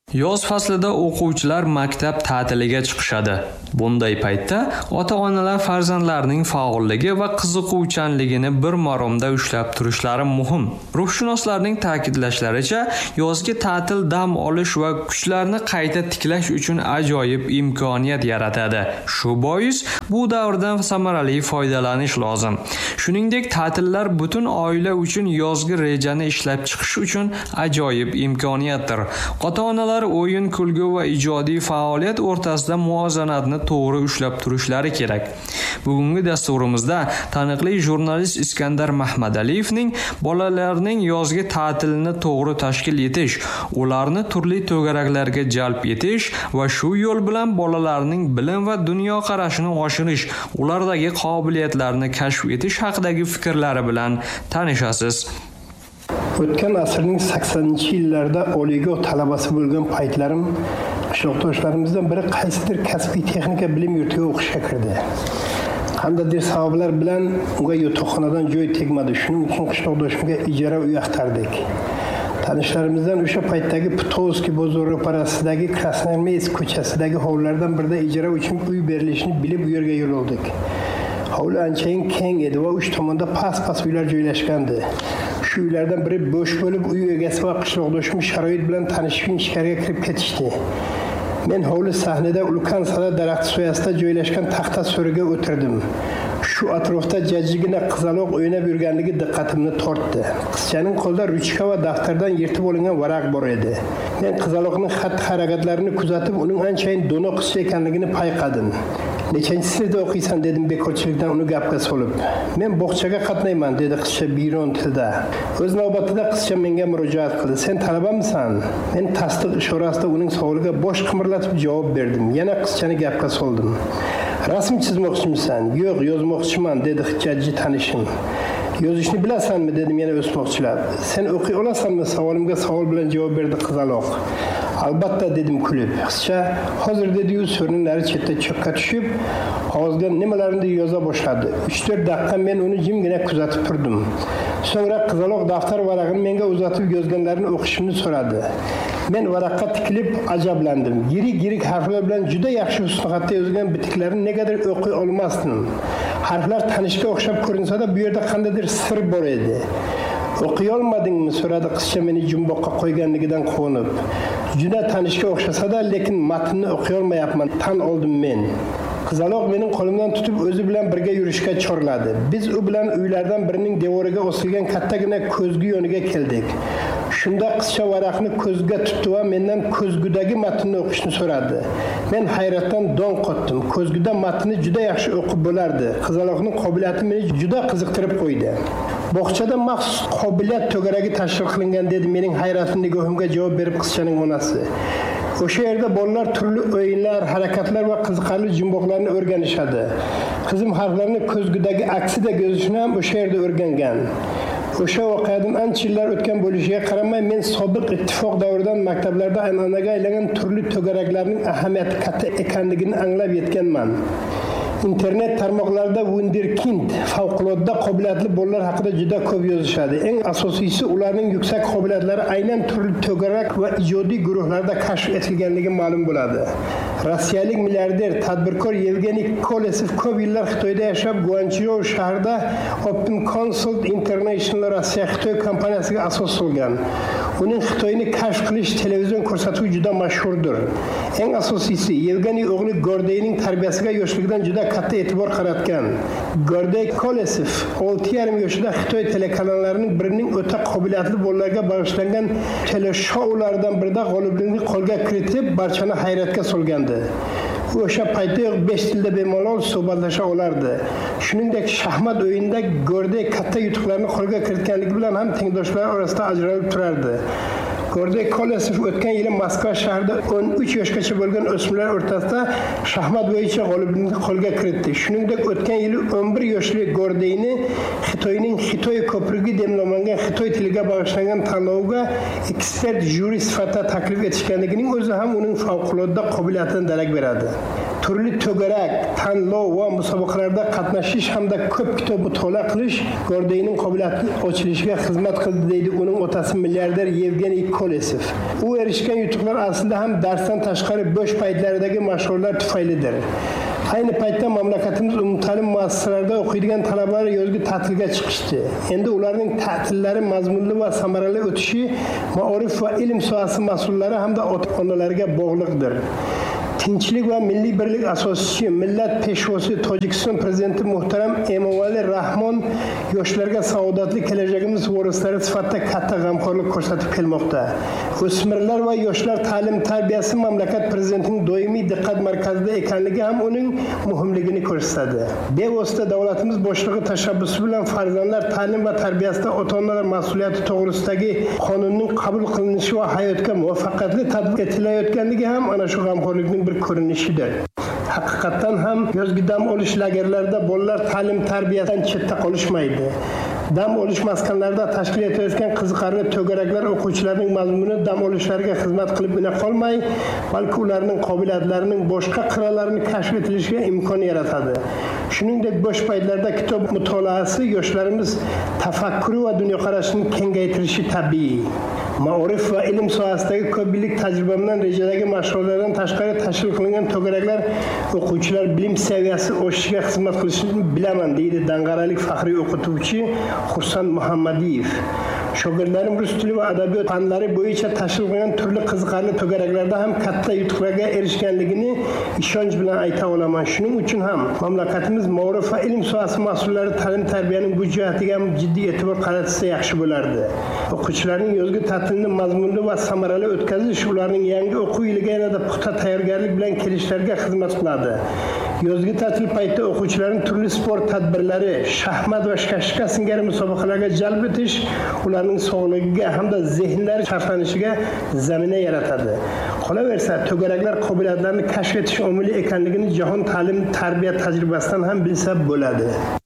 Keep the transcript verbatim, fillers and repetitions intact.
Yoz faslida o'quvchilar maktab ta'tiliga chiqishadi. Bunday paytda ota-onalar farzandlarining faolligi va qiziquvchanligini bir maromda ushlab turishlari muhim. Ruhshunoslarning ta'kidlashlaricha, yozgi ta'til dam olish va kuchlarni qayta tiklash uchun ajoyib imkoniyat yaratadi. Shu bois bu davrdan samarali foydalanish lozim. Shuningdek, ta'tillar butun oila uchun yozgi rejani ishlab chiqish uchun ajoyib imkoniyatdir. Ota-onalar o'yin, kulgu va ijodiy faoliyat o'rtasida muvozanatni to'g'ri ushlab turishlari kerak. Bugungi dasturimizda taniqli jurnalist Iskandar Mahmadaliyevning bolalarning yozgi ta'tilini to'g'ri tashkil etish, ularni turli to'garaklarga jalb etish va shu yo'l bilan bolalarning bilim va dunyoqarashini oshirish, ulardagi qobiliyatlarni kashf etish haqidagi fikrlari bilan tanishasiz. O'tgan asrning saksoninchi yillarda oliygoh talabasi bo'lgan paytlarim qishloqdoshlarimizdan biri qaysidir kasbiy texnika bilim yurtiga o'qishga kirdi. Qandaydir sabablar bilan unga yotoqxonadan joy tegmadi. Shuning uchun qishloqdoshimga ijara uy axtardik. Tanishlarimizdan o'sha paytdagi Putovskiy bozori ro'parasidagi Krasnoarmeysk ko'chasidagi hovlilardan birida ijara uchun uy berilishini bilib u yerga yo'l oldik. Hovli anchayin keng edi va uch tomonda past-past uylar joylashgandi. Shu uylardan biri bo'sh bo'lib, uy egasi va qishloqdoshim sharoit bilan tanishib ichkariga kirib ketishdi. Men hovli sahnida ulkan sada daraxti soyasida joylashgan taxta so'riga o'tirdim. Shu atrofda jajjigina qizaloq o'ynab yurganligi diqqatimni tortdi. Qizchaning qo'lida ruchka va daftardan yirtib olingan varaq bor edi. Men qizaloqning xatti-harakatlarini kuzatib, uning anchayin dono qizcha ekanligini payqadim. Nechanchi sinfda o'qiysan dedim bekorchilikdan uni gapga solib. Men bog'chaga qatnayman dedi qizcha biron tilda. O'z navbatida qizcha menga murojaat qildi. Sen talabamisan? Men tasdiq ishorasida uning savoliga bosh qimirlatib javob berdim. Yana qizchani gapga soldim. Rasm chizmoqchimisan? Yo'q, yozmoqchiman dedi hujjatchi tanishim. Yozishni bilasanmi dedim yana o'smoqchilab. Sen o'qiy olasanmi? Savolimga savol bilan javob berdi qizaloq. Albatta dedim kulib. Qizcha hozir dedi-yu so'rining nari chetda cho'kka tushib, qog'ozga nimalarni yoza boshladi. uch to'rt daqiqa men uni jimgina kuzatib turdim. So'ngra qizaloq daftar varag'ini menga uzatib yozganlarini o'qishimni so'radi. Men varaqqa tikilib ajablandim. Yirik-yirik harflar bilan juda yaxshi husnixatda yozilgan bitiklarni negadir o'qiy olmasdim. Harflar tanishga o'xshab ko'rinsa-da, bu yerda qandaydir sir bor edi. O'qiy olmadingmi? So'radi qizcha meni jumboqqa qo'yganligidan quvonib. Juda tanishga o'xshasa-da, lekin matnni o'qiy olmayapman, tan oldim men. Qizaloq mening qo'limdan tutib o'zi bilan birga yurishga chorladi. Biz u bilan uylardan birining devoriga osilgan kattagina ko'zgu yoniga keldik. Shunda qizcha varaqni ko'zga tutdi va mendan ko'zgudagi matnni o'qishni so'radi. Men hayratdan don qotdim. Ko'zguda matnni juda yaxshi o'qib bo'lardi. Qizaloqning qobiliyati meni juda qiziqtirib qo'ydi. Bog'chada maxsus qobiliyat to'garagi tashkil qilingan dedi mening hayratli nigohimga javob berib qizchaning onasi. O'sha yerda bolalar turli o'yinlar, harakatlar va qiziqarli jumboqlarni o'rganishadi. Qizim harflarni ko'zgudagi aksida yozishni ham o'sha yerda o'rgangan. O'sha voqeadan ancha yillar o'tgan bo'lishiga qaramay, men sobiq ittifoq davridan maktablarda an'anaga aylangan turli to'garaklarning ahamiyati katta ekanligini anglab yetganman. Internet tarmoqlarida wunderkind favqulodda qobiliyatli bolalar haqida juda ko'p yozishadi. Eng asosiysi ularning yuksak qobiliyatlari aynan turli to'garak va ijodiy guruhlarda kashf etilganligi ma'lum bo'ladi. Rossiyalik milliarder, tadbirkor Yevgeniy Kolesev ko'p yillar Xitoyda yashab, Guangzhou shahrida Open Consult International Rossiya Xitoy kompaniyasiga asos solgan. Uning Xitoyni kashf qilish televizion ko'rsatuvi juda mashhurdir. Eng asosiysi Yevgeniy o'g'li Gordeyning tarbiyasiga yoshligidan juda katta e'tibor qaratgan. Gordey Kolesev olti yarim yoshida Xitoy telekanallarining birining o'ta qobiliyatli bolalarga bag'ishlangan teleshoulardan birida g'oliblikni qo'lga kiritib, barchani hayratga solgandi. O'sha paytda besh tilda bemalol suhbatlasha olardi. Shuningdek, shaxmat o'yinida Gordey katta yutuqlarni qo'lga kiritganligi bilan ham tengdoshlari orasida ajralib turardi. Gordey Kolesev o'tgan yili Moskva shahrida o'n uch yoshgacha bo'lgan o'smirlar o'rtasida shaxmat bo'yicha g'oliblikni qo'lga kiritdi. Shuningdek, o'tgan yili o'n bir yoshli Gordeyni Xitoyning Xitoy ko'prigi deb nomlangan Xitoy tiliga bag'ishlangan tanlovga ekspert juri sifatida taklif etishganligining o'zi ham uning favqulodda qobiliyatidan darak beradi. Turli to'garak, tanlov va musobaqalarda qatnashish hamda ko'p kitob mutolaa qilish Gordeyning qobiliyati ochilishiga xizmat qildi deydi uning otasi milliarder Yevgeniy Kolesov. U erishgan yutuqlar aslida ham darsdan tashqari bo'sh paytlaridagi mashg'ulotlar tufaylidir. Ayni paytda mamlakatimiz umumta'lim muassasalarida o'qiydigan talabalar yozgi ta'tilga chiqishdi. Endi ularning ta'tillari mazmunli va samarali o'tishi ma'orif va ilm sohasi mas'ullari hamda ota-onalarga bog'liqdir. Tinchlik va milliy birlik asoschisi, millat peshvosi Tojikiston prezidenti muhtaram Emomali Rahmon yoshlarga saodatli kelajagimiz vorislari sifatida katta g'amxo'rlik ko'rsatib kelmoqda. O'smirlar va yoshlar ta'lim tarbiyasi mamlakat prezidentining doimiy diqqat markazida ekanligi ham uning muhimligini ko'rsatadi. Bevosita davlatimiz boshlig'i tashabbusi bilan farzandlar ta'lim va tarbiyasida ota-onalar mas'uliyati to'g'risidagi qonunning qabul qilinishi va hayotga muvaffaqiyatli tatbiq etilayotganligi ham ana shu g'amxo'rlikning bir ko'rinishidir. Haqiqatan ham yozgi dam olish lagerlarida bolalar ta'lim tarbiyasidan chetda qolishmaydi. Dam olish maskanlarida tashkil etilayotgan qiziqarli to'garaklar o'quvchilarning mazmuni dam olishlariga xizmat qilibgina qolmay, balki ularning qobiliyatlarining boshqa qirralarini kashf etilishiga imkon yaratadi. Shuningdek, bo'sh paytlarda kitob mutolaasi yoshlarimiz tafakkuri va dunyoqarashini kengaytirishi tabiiy. Ma'orif va ilm sohasidagi ko'p yillik tajribamdan rejadagi mashg'ulotlardan tashqari tashkil qilingan to'garaklar o'quvchilar bilim saviyasi oshishiga xizmat qilishini bilaman, deydi Dang'aralik faxriy o'qituvchi Xursand Muhammadiyev. Shogirdlarim rus tili va adabiyot fanlari bo'yicha tashkil qilingan turli qiziqarli to'garaklarda ham katta yutuqlarga erishganligini ishonch bilan ayta olaman. Shuning uchun ham mamlakatimiz ma'orif va ilm sohasi mas'ullari ta'lim tarbiyaning bu jihatiga ham jiddiy e'tibor qaratsa yaxshi bo'lardi. O'quvchilarning yozgi ta'tilni mazmunli va samarali o'tkazish ularning yangi o'quv yiliga yanada puxta tayyorgarlik bilan kelishlariga xizmat qiladi. Yozgi ta'til payti o'quvchilarning turli sport tadbirlari, shaxmat va shashka singari musobaqalarga jalb etish ularning sog'ligiga hamda zehnlari sharhlanishiga zamina yaratadi. Qolaversa, to'garaklar qobiliyatlarini kashf etish omili ekanligini jahon ta'lim tarbiya tajribasidan ham bilsa bo'ladi.